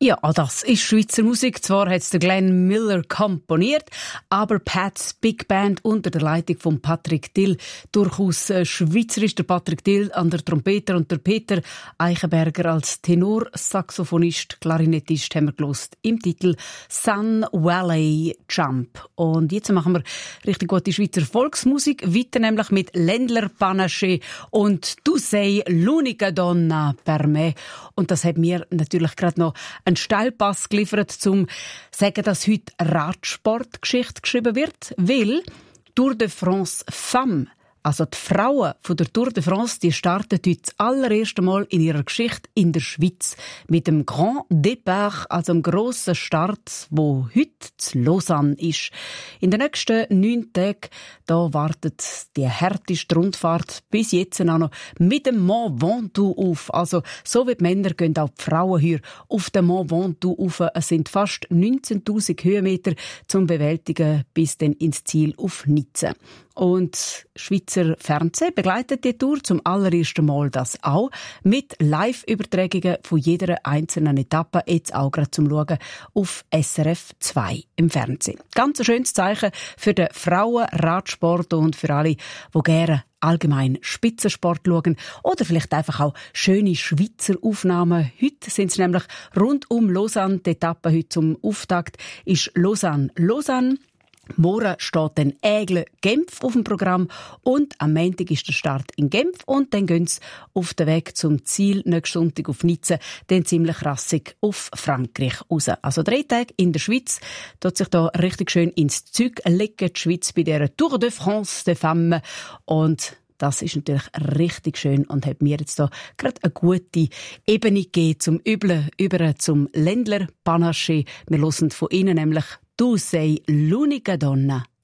Ja, das ist Schweizer Musik. Zwar hat es der Glenn Miller komponiert, aber Pat's Big Band unter der Leitung von Patrick Dill durchaus schweizerisch. Der Patrick Dill an der Trompete und der Peter Eichenberger als Tenor-Saxophonist, Klarinettist haben wir gehört im Titel Sun Valley Jump. Und jetzt machen wir richtig gute Schweizer Volksmusik, weiter nämlich mit Ländler Panache und «Tu sei l'unica donna per me». Und das hat mir natürlich gerade noch einen Steilpass geliefert, zum sagen, dass heute Radsportgeschichte geschrieben wird, weil Tour de France Femme, also die Frauen von der Tour de France, die starten heute das allererste Mal in ihrer Geschichte in der Schweiz mit dem Grand Départ, also dem grossen Start, wo heute zu Lausanne ist. In den nächsten 9 Tagen da wartet die härteste Rundfahrt bis jetzt auch noch mit dem Mont Ventoux auf. Also so wie die Männer gehen auch die Frauen hier auf den Mont Ventoux auf. Es sind fast 19'000 Höhenmeter zum Bewältigen bis dann ins Ziel auf Nizza. Und Schweizer Fernsehen begleitet die Tour zum allerersten Mal das auch mit Live-Übertragungen von jeder einzelnen Etappe, jetzt auch gerade zum Schauen auf SRF 2 im Fernsehen. Ganz ein schönes Zeichen für den Frauenradsport und für alle, die gerne allgemein Spitzensport schauen oder vielleicht einfach auch schöne Schweizer Aufnahmen. Heute sind es nämlich rund um Lausanne. Die Etappe heute zum Auftakt ist Lausanne. Morgen steht dann Aigle-Genf auf dem Programm und am Montag ist der Start in Genf und dann gehen sie auf den Weg zum Ziel nächsten Sonntag auf Nizza, dann ziemlich rassig auf Frankreich raus. Also 3 Tage in der Schweiz, tut sich da richtig schön ins Zeug legen, die Schweiz bei der Tour de France des Femmes und das ist natürlich richtig schön und hat mir jetzt da gerade eine gute Ebene gegeben zum Übeln, über zum Ländler Panache. Wir hören von ihnen nämlich «Tu sei l'unica donna».